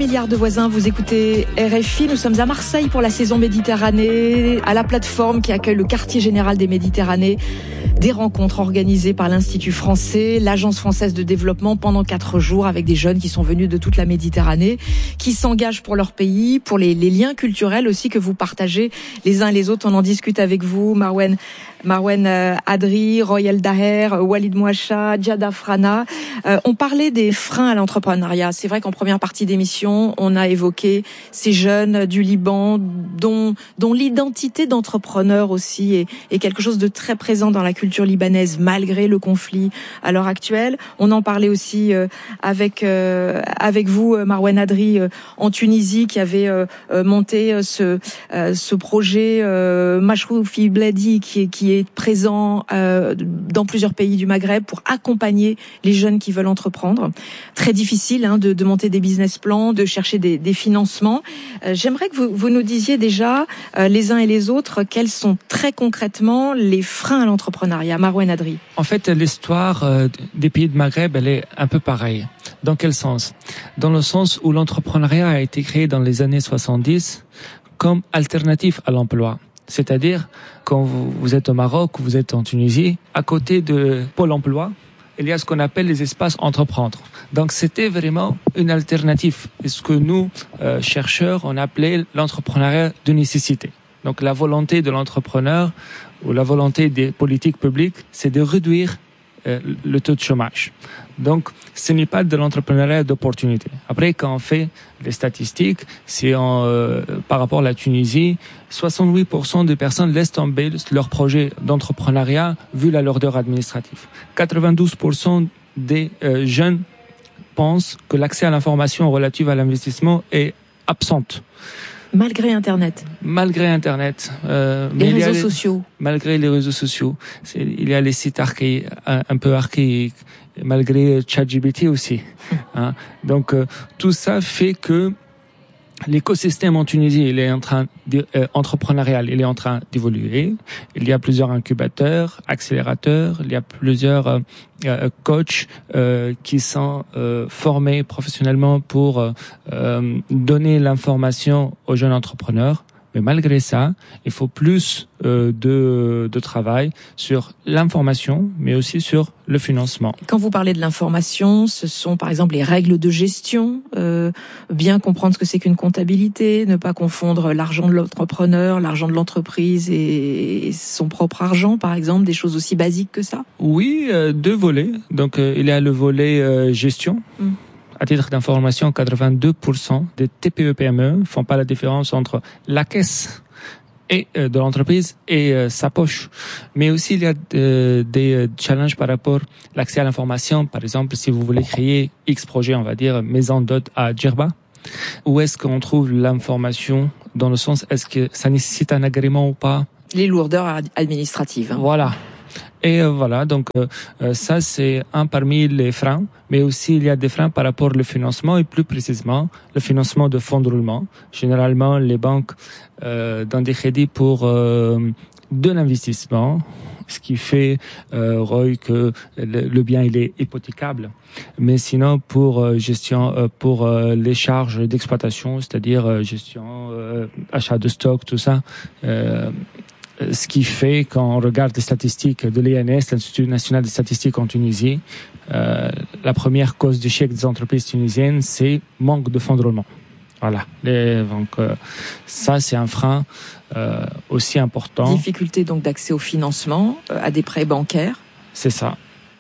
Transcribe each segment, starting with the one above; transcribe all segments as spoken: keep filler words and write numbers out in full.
milliards de voisins, vous écoutez R F I. Nous sommes à Marseille pour la saison Méditerranée, à la plateforme qui accueille le quartier général des Méditerranées. Des rencontres organisées par l'Institut français, l'Agence française de développement pendant quatre jours avec des jeunes qui sont venus de toute la Méditerranée, qui s'engagent pour leur pays, pour les, les liens culturels aussi que vous partagez les uns et les autres. On en discute avec vous, Marwan, Marwan euh, Adri, Royal Daher, Walid Mouacha, Djada Frana. Euh, on parlait des freins à l'entrepreneuriat. C'est vrai qu'en première partie d'émission, on a évoqué ces jeunes du Liban dont, dont l'identité d'entrepreneur aussi est, est quelque chose de très présent dans la culture libanaise malgré le conflit à l'heure actuelle. On en parlait aussi euh, avec euh, avec vous, Marwan Adri, euh, en Tunisie, qui avait euh, monté euh, ce euh, ce projet euh, Mashrou fi Bladi, qui est qui est présent euh, dans plusieurs pays du Maghreb pour accompagner les jeunes qui veulent entreprendre. Très difficile hein, de, de monter des business plans, de chercher des, des financements. Euh, j'aimerais que vous, vous nous disiez déjà euh, les uns et les autres quels sont très concrètement les freins à l'entrepreneuriat. Marwan Adri. En fait, l'histoire euh, des pays de Maghreb, elle est un peu pareille. Dans quel sens ? Dans le sens où l'entrepreneuriat a été créé dans les années soixante-dix comme alternative à l'emploi. C'est-à-dire, quand vous, vous êtes au Maroc ou vous êtes en Tunisie, à côté de Pôle emploi, il y a ce qu'on appelle les espaces entreprendre. Donc, c'était vraiment une alternative. Et ce que nous, euh, chercheurs, on appelait l'entrepreneuriat de nécessité. Donc, la volonté de l'entrepreneur ou la volonté des politiques publiques, c'est de réduire euh, le taux de chômage. Donc, ce n'est pas de l'entrepreneuriat d'opportunité. Après, quand on fait les statistiques, c'est en, euh, par rapport à la Tunisie, soixante-huit pour cent des personnes laissent tomber leur projet d'entrepreneuriat vu la lourdeur administrative. quatre-vingt-douze pour cent des euh, jeunes pensent que l'accès à l'information relative à l'investissement est absente. Malgré Internet. Malgré Internet. Euh, les réseaux les, sociaux. Malgré les réseaux sociaux. C'est, il y a les sites archaïques, un, un peu archaïques, malgré ChatGPT aussi. Hein. Donc, euh, tout ça fait que l'écosystème en Tunisie, il est en train de, euh, entrepreneurial, il est en train d'évoluer. Il y a plusieurs incubateurs, accélérateurs, il y a plusieurs euh, euh, coachs euh, qui sont euh, formés professionnellement pour euh, donner l'information aux jeunes entrepreneurs. Mais malgré ça, il faut plus euh, de, de travail sur l'information, mais aussi sur le financement. Quand vous parlez de l'information, ce sont par exemple les règles de gestion, euh, bien comprendre ce que c'est qu'une comptabilité, ne pas confondre l'argent de l'entrepreneur, l'argent de l'entreprise et son propre argent, par exemple, des choses aussi basiques que ça. Oui, euh, deux volets. Donc euh, il y a le volet euh, gestion. Mm. À titre d'information, quatre-vingt-deux pour cent des T P E P M E font pas la différence entre la caisse et euh, de l'entreprise et euh, sa poche. Mais aussi, il y a euh, des euh, challenges par rapport à l'accès à l'information. Par exemple, si vous voulez créer X projet, on va dire maison d'hôte à Djerba, où est-ce qu'on trouve l'information dans le sens, est-ce que ça nécessite un agrément ou pas ? Les lourdeurs administratives. Hein. Voilà. Et euh, voilà, donc euh, ça c'est un parmi les freins, mais aussi il y a des freins par rapport au financement et plus précisément le financement de fonds de roulement. Généralement, les banques euh, donnent des crédits pour euh, de l'investissement, ce qui fait euh, Roy que le, le bien il est hypothécable. Mais sinon pour euh, gestion, euh, pour euh, les charges d'exploitation, c'est-à-dire euh, gestion, euh, achat de stock, tout ça. Euh, Ce qui fait, quand on regarde les statistiques de l'I N S, l'Institut national des statistiques en Tunisie, euh, la première cause d'échec des entreprises tunisiennes, c'est manque de fonds de roulement. Voilà. Les, donc euh, ça, c'est un frein euh, aussi important. Difficulté donc d'accès au financement, euh, à des prêts bancaires. C'est ça.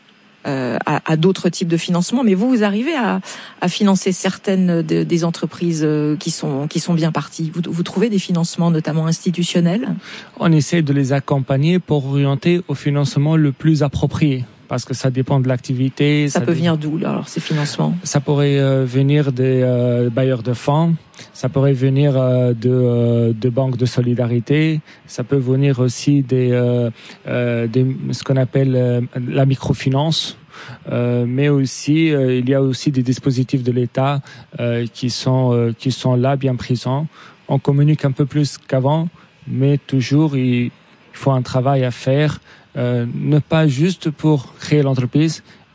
Euh, à, à d'autres types de financement, mais vous, vous arrivez à, à financer certaines de, des entreprises euh, qui sont qui sont bien parties. Vous, vous trouvez des financements, notamment institutionnels ? On essaie de les accompagner pour orienter au financement le plus approprié, parce que ça dépend de l'activité. Ça, ça peut dé... venir d'où alors ces financements ? Ça pourrait euh, venir des euh, bailleurs de fonds. Ça pourrait venir euh, de, euh, de banques de solidarité. Ça peut venir aussi des, euh, euh, des ce qu'on appelle euh, la microfinance. Euh, mais aussi, euh, il y a aussi des dispositifs de l'État euh, qui sont euh, qui sont là, bien présents. On communique un peu plus qu'avant, mais toujours il faut un travail à faire. Euh, ne pas juste pour créer l'entreprise,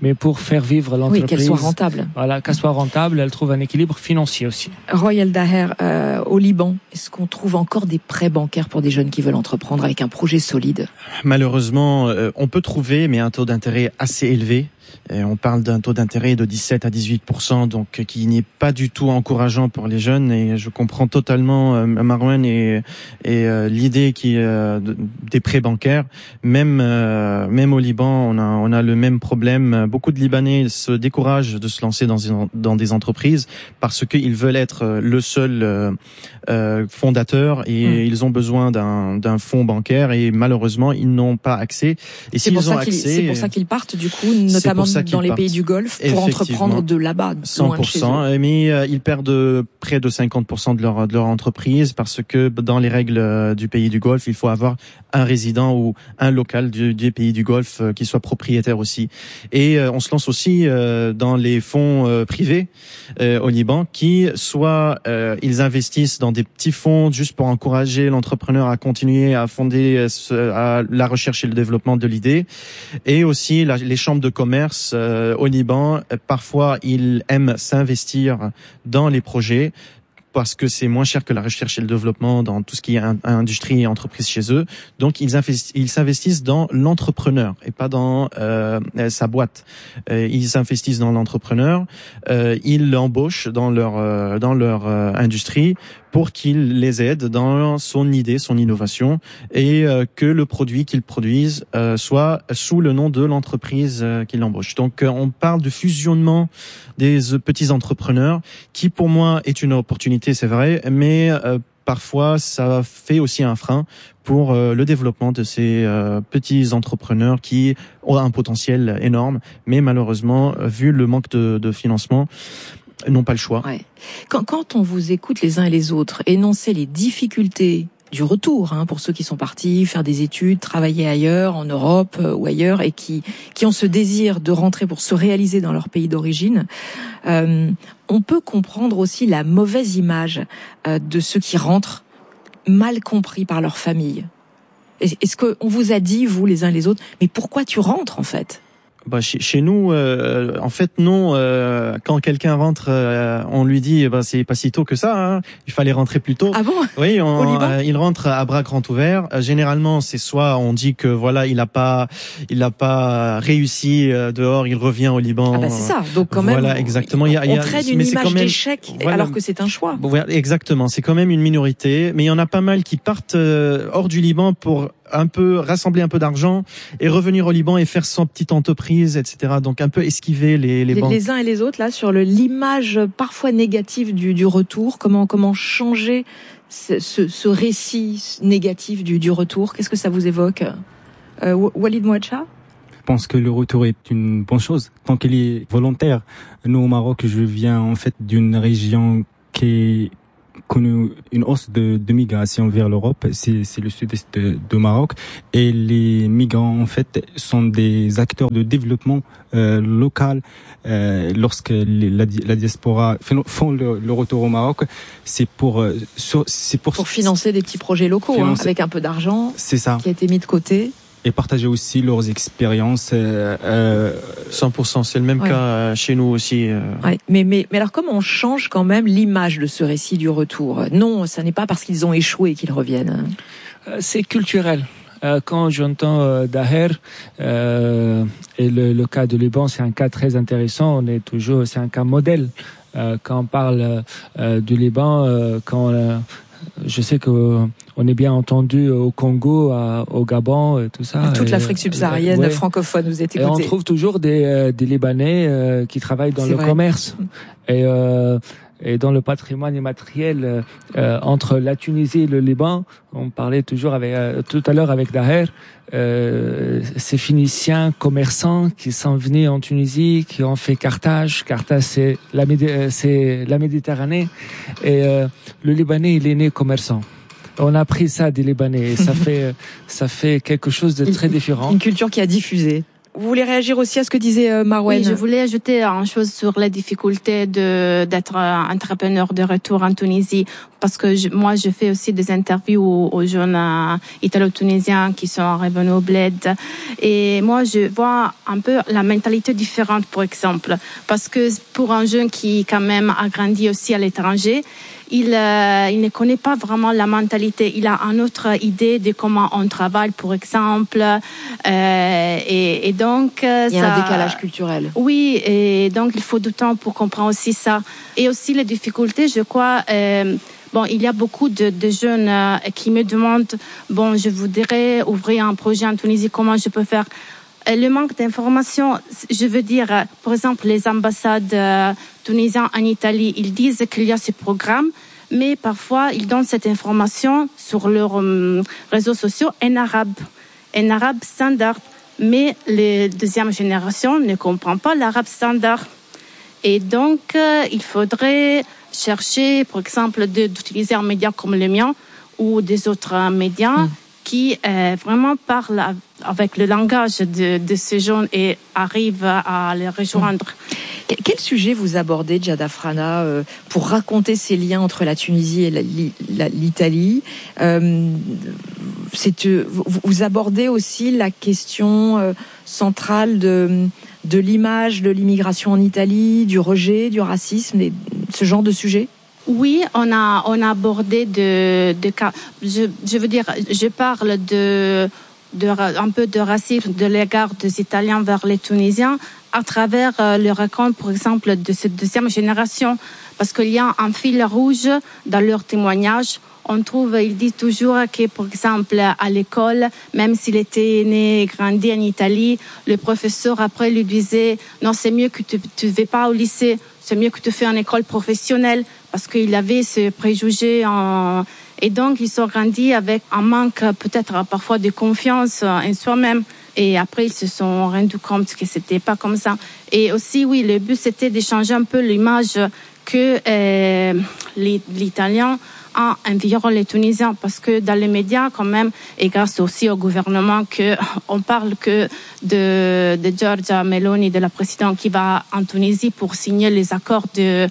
mais pour faire vivre l'entreprise. Oui, qu'elle soit rentable. Voilà, qu'elle soit rentable, elle trouve un équilibre financier aussi. Roy El Daher, euh, au Liban, est-ce qu'on trouve encore des prêts bancaires pour des jeunes qui veulent entreprendre avec un projet solide? Malheureusement, euh, on peut trouver, mais un taux d'intérêt assez élevé. Et on parle d'un taux d'intérêt de dix-sept à dix-huit pour cent, donc qui n'est pas du tout encourageant pour les jeunes. Et je comprends totalement euh, Marouane et, et euh, l'idée qui euh, des prêts bancaires. Même euh, même au Liban, on a on a le même problème. Beaucoup de Libanais se découragent de se lancer dans une, dans des entreprises parce qu'ils veulent être le seul euh, euh, fondateur et mmh. ils ont besoin d'un d'un fonds bancaire et malheureusement ils n'ont pas accès. Et c'est s'ils pour ont ça qu'ils, accès, c'est pour ça qu'ils partent du coup, notamment dans les partent. pays du Golfe, pour entreprendre de là-bas, cent pour cent, loin de chez eux. Mais euh, ils perdent près de cinquante pour cent de leur de leur entreprise parce que dans les règles du pays du Golfe, il faut avoir un résident ou un local du, du pays du Golfe euh, qui soit propriétaire aussi. Et euh, on se lance aussi euh, dans les fonds euh, privés euh, au Liban qui soit euh, ils investissent dans des petits fonds juste pour encourager l'entrepreneur à continuer à fonder euh, à la recherche et le développement de l'idée, et aussi la, les chambres de commerce euh, au Liban, euh, parfois ils aiment s'investir dans les projets parce que c'est moins cher que la recherche et le développement dans tout ce qui est in- industrie et entreprise chez eux. Donc ils, investi- ils s'investissent dans l'entrepreneur et pas dans euh, sa boîte. Euh, ils investissent dans l'entrepreneur, euh, ils l'embauchent dans leur euh, dans leur euh, industrie pour qu'il les aide dans son idée, son innovation, et euh, que le produit qu'ils produisent euh, soit sous le nom de l'entreprise euh, qu'ils embauchent. Donc euh, on parle de fusionnement des euh, petits entrepreneurs qui pour moi est une opportunité, c'est vrai, mais euh, parfois ça fait aussi un frein pour euh, le développement de ces euh, petits entrepreneurs qui ont un potentiel énorme, mais malheureusement, vu le manque de, de financement, n'ont pas le choix. Ouais. Quand, quand on vous écoute les uns et les autres énoncer les difficultés du retour, hein, pour ceux qui sont partis faire des études, travailler ailleurs, en Europe euh, ou ailleurs, et qui qui ont ce désir de rentrer pour se réaliser dans leur pays d'origine, euh, on peut comprendre aussi la mauvaise image euh, de ceux qui rentrent, mal compris par leur famille. Est-ce qu'on vous a dit, vous les uns et les autres, mais pourquoi tu rentres en fait ? Bah chez, chez nous, euh, en fait non. Euh, quand quelqu'un rentre, euh, on lui dit, bah c'est pas si tôt que ça. Hein, il fallait rentrer plus tôt. Ah bon ? Oui, on, Au Liban ? euh, il rentre à bras grands ouverts. Euh, généralement, c'est soit on dit que voilà, il a pas, il a pas réussi euh, dehors, il revient au Liban. Ah bah c'est ça. Donc quand même, voilà, exactement. Il y a, on il y a, traite une image même, d'échec, voilà, alors que c'est un choix. Voilà, exactement. C'est quand même une minorité, mais il y en a pas mal qui partent euh, hors du Liban pour un peu rassembler un peu d'argent et revenir au Liban et faire son petite entreprise, et cetera. Donc un peu esquiver les les, les banques. Les uns et les autres là sur le l'image parfois négative du du retour. Comment comment changer ce ce, ce récit négatif du du retour. Qu'est-ce que ça vous évoque, euh, Walid Mouacha? Je pense que le retour est une bonne chose tant qu'il est volontaire. Nous au Maroc, je viens en fait d'une région qui est connu une hausse de, de migration vers l'Europe, c'est, c'est le sud-est de, de Maroc, et les migrants en fait sont des acteurs de développement euh, local. Euh, lorsque les, la, la diaspora font le, le retour au Maroc, c'est pour euh, sur, c'est pour pour financer des petits projets locaux, hein, avec un peu d'argent, c'est ça, qui a été mis de côté. Et partager aussi leurs expériences. Euh, euh, cent pour cent, c'est le même ouais. cas chez nous aussi. Euh. Ouais. Mais, mais, mais alors, comment on change quand même l'image de ce récit du retour ? Non, ça n'est pas parce qu'ils ont échoué qu'ils reviennent. Euh, c'est culturel. Euh, quand j'entends euh, Daher, euh, et le, le cas de Liban, c'est un cas très intéressant. On est toujours, c'est un cas modèle. Euh, quand on parle euh, du Liban, euh, quand euh, je sais que on est bien entendu au Congo, à, au Gabon, et tout ça. Toute et, l'Afrique subsaharienne ouais. francophone, vous êtes écouté. Et on trouve toujours des, euh, des Libanais euh, qui travaillent dans C'est le vrai. commerce. Et, euh, et dans le patrimoine immatériel euh, entre la Tunisie et le Liban, on parlait toujours avec euh, tout à l'heure avec Daher, euh, ces Phéniciens commerçants qui sont venus en Tunisie, qui ont fait Carthage. Carthage, c'est la, Médi- c'est la Méditerranée. Et euh, le Libanais, il est né commerçant. On a appris ça des Libanais. Et ça fait, ça fait quelque chose de très différent. Une culture qui a diffusé. Vous voulez réagir aussi à ce que disait euh, Marouane? Oui, je voulais ajouter une chose sur la difficulté de d'être entrepreneur de retour en Tunisie, parce que je, moi, je fais aussi des interviews aux, aux jeunes euh, italo-tunisiens qui sont revenus au bled. Et moi, je vois un peu la mentalité différente, par exemple, parce que pour un jeune qui quand même a grandi aussi à l'étranger, il, euh, il ne connaît pas vraiment la mentalité. Il a une autre idée de comment on travaille, par exemple. Euh, et, et donc, euh, il y a ça, un décalage culturel. Oui, et donc il faut du temps pour comprendre aussi ça. Et aussi les difficultés, je crois. Euh, Bon, il y a beaucoup de, de jeunes euh, qui me demandent, bon, je voudrais ouvrir un projet en Tunisie, comment je peux faire? Le manque d'informations, je veux dire, par exemple, les ambassades euh, tunisiennes en Italie, ils disent qu'il y a ce programme, mais parfois, ils donnent cette information sur leurs euh, réseaux sociaux en arabe, en arabe standard. Mais les deuxième génération ne comprend pas l'arabe standard. Et donc, euh, il faudrait chercher, par exemple, de, d'utiliser un média comme le mien ou des autres médias mmh. qui euh, vraiment parlent avec le langage de, de ces jeunes et arrivent à les rejoindre. Mmh. Quel sujet vous abordez, Djad Afrana, euh, pour raconter ces liens entre la Tunisie et la, la, l'Italie? euh, c'est, euh, vous, vous abordez aussi la question euh, centrale de... de l'image de l'immigration en Italie, du rejet, du racisme, et ce genre de sujet? Oui, on a on a abordé de de cas. Je je veux dire, je parle de de un peu de racisme de l'égard des Italiens vers les Tunisiens à travers le raconte, par exemple, de cette deuxième génération, parce qu'il y a un fil rouge dans leurs témoignages. On trouve, il dit toujours que, par exemple, à l'école, même s'il était né et grandi en Italie, le professeur après lui disait « Non, c'est mieux que tu ne vas pas au lycée, c'est mieux que tu fais une école professionnelle » parce qu'il avait ce préjugé. En... Et donc, ils sont grandis avec un manque peut-être parfois de confiance en soi-même. Et après, ils se sont rendus compte que c'était pas comme ça. Et aussi, oui, le but, c'était de changer un peu l'image que euh, l'Italien a envers les Tunisiens, parce que dans les médias, quand même, et grâce aussi au gouvernement, que on parle que de, de Giorgia Meloni, de la présidente qui va en Tunisie pour signer les accords de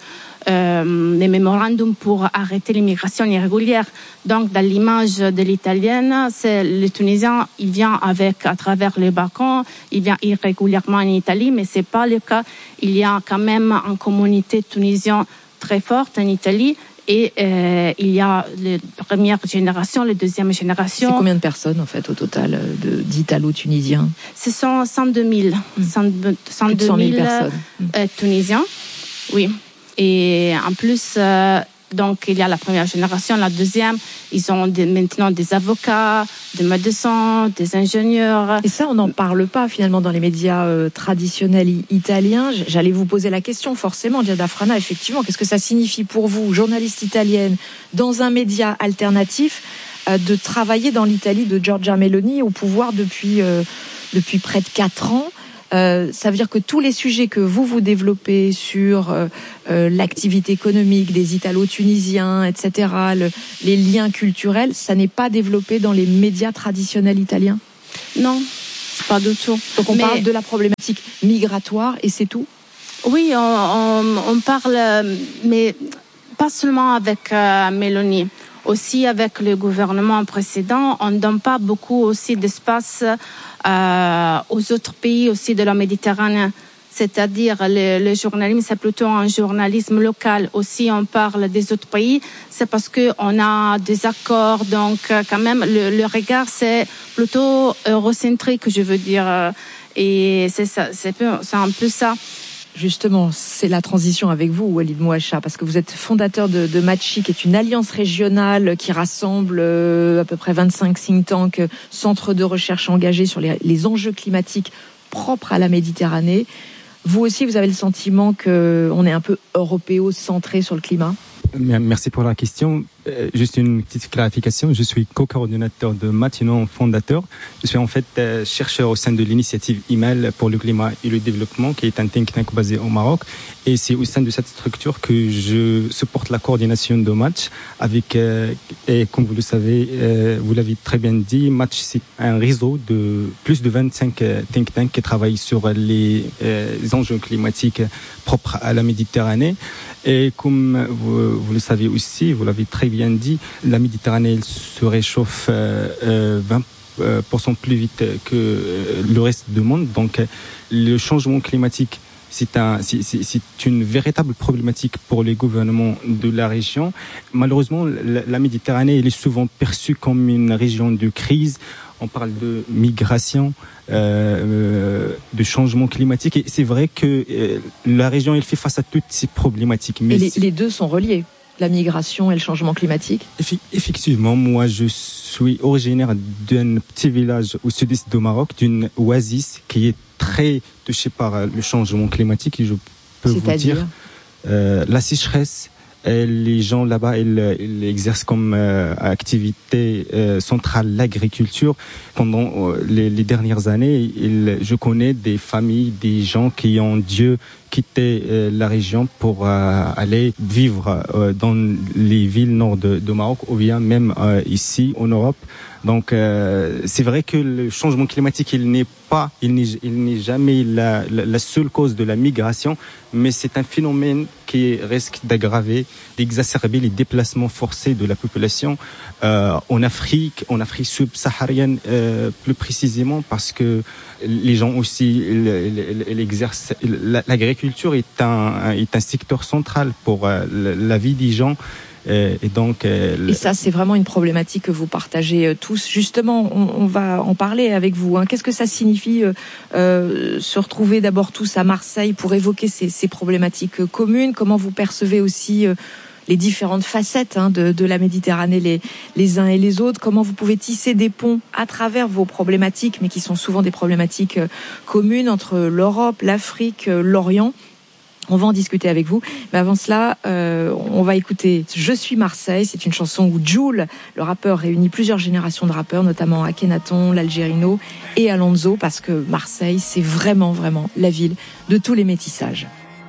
euh, les mémorandums pour arrêter l'immigration irrégulière. Donc, dans l'image de l'italienne, c'est le Tunisien, il vient avec, à travers les Balkans, il vient irrégulièrement en Italie, mais c'est pas le cas. Il y a quand même une communauté tunisienne très forte en Italie. Et euh, il y a les premières générations, les deuxièmes générations. C'est combien de personnes, en fait, au total, de, d'Italo-Tunisiens? Ce sont cent deux mille. Mmh. cent deux mille personnes. Euh, Tunisiens, oui. Et en plus, euh, donc, il y a la première génération, la deuxième. Ils ont des, maintenant des avocats, des médecins, des ingénieurs. Et ça, on n'en parle pas, finalement, dans les médias euh, traditionnels italiens. J'allais vous poser la question, forcément, Djad Afrana, effectivement. Qu'est-ce que ça signifie pour vous, journaliste italienne, dans un média alternatif, euh, de travailler dans l'Italie de Giorgia Meloni au pouvoir depuis, euh, depuis près de quatre ans? Euh, ça veut dire que tous les sujets que vous vous développez sur euh, euh, l'activité économique des Italo-Tunisiens, et cetera, le, les liens culturels, ça n'est pas développé dans les médias traditionnels italiens? Non, pas du tout. Donc on Mais... parle de la problématique migratoire et c'est tout? Oui, on, on, on parle, mais pas seulement avec euh, Meloni. Aussi avec le gouvernement précédent, on ne donne pas beaucoup aussi d'espace euh, aux autres pays aussi de la Méditerranée. C'est-à-dire le, le journalisme, c'est plutôt un journalisme local. Aussi, on parle des autres pays, c'est parce que on a des accords. Donc, quand même, le, le regard, c'est plutôt eurocentrique, je veux dire. Et c'est ça, c'est, c'est un peu ça. Justement, c'est la transition avec vous, Walid Mouacha, parce que vous êtes fondateur de, de Matchi, qui est une alliance régionale qui rassemble euh, à peu près vingt-cinq think tanks, centres de recherche engagés sur les, les enjeux climatiques propres à la Méditerranée. Vous aussi, vous avez le sentiment qu'on est un peu européo-centré sur le climat ? Merci pour la question. Juste une petite clarification. Je suis co-coordinateur de Match et non fondateur. Je suis en fait chercheur au sein de l'initiative I M E L pour le climat et le développement, qui est un think tank basé au Maroc. Et c'est au sein de cette structure que je supporte la coordination de Match avec, et comme vous le savez, vous l'avez très bien dit, Match c'est un réseau de plus de vingt-cinq think tanks qui travaillent sur les enjeux climatiques propres à la Méditerranée. Et comme vous, vous le savez aussi, vous l'avez très bien dit, la Méditerranée elle se réchauffe euh, vingt pour cent plus vite que le reste du monde. Donc le changement climatique, c'est, un, c'est, c'est, c'est une véritable problématique pour les gouvernements de la région. Malheureusement, la, la Méditerranée elle est souvent perçue comme une région de crise. On parle de migration, euh, de changement climatique. Et c'est vrai que euh, la région, elle fait face à toutes ces problématiques. Mais et les, les deux sont reliés, la migration et le changement climatique. Effectivement, moi, je suis originaire d'un petit village au sud-est du Maroc, d'une oasis qui est très touchée par le changement climatique. Et je peux vous dire, euh, la sécheresse. Et les gens là-bas, ils, ils exercent comme euh, activité euh, centrale l'agriculture. Pendant euh, les, les dernières années, ils, je connais des familles, des gens qui ont dû quitter euh, la région pour euh, aller vivre euh, dans les villes nord de, de Maroc ou bien même euh, ici en Europe. Donc euh, c'est vrai que le changement climatique, il n'est pas, il n'est, il n'est jamais la, la, la seule cause de la migration, mais c'est un phénomène qui risque d'aggraver, d'exacerber les déplacements forcés de la population euh, en Afrique, en Afrique subsaharienne euh, plus précisément, parce que les gens aussi, ils, ils exercent, l'agriculture est un, est un secteur central pour euh, la vie des gens. Et donc, euh, et ça, c'est vraiment une problématique que vous partagez tous. Justement, on, on va en parler avec vous. Hein. Qu'est-ce que ça signifie euh, se retrouver d'abord tous à Marseille pour évoquer ces, ces problématiques communes? Comment vous percevez aussi euh, les différentes facettes hein, de, de la Méditerranée, les, les uns et les autres? Comment vous pouvez tisser des ponts à travers vos problématiques, mais qui sont souvent des problématiques euh, communes entre l'Europe, l'Afrique, euh, l'Orient? On va en discuter avec vous. Mais avant cela, euh, on va écouter « Je suis Marseille ». C'est une chanson où Jul, le rappeur, réunit plusieurs générations de rappeurs, notamment Akhenaton, l'Algérino et Alonso, parce que Marseille, c'est vraiment, vraiment la ville de tous les métissages.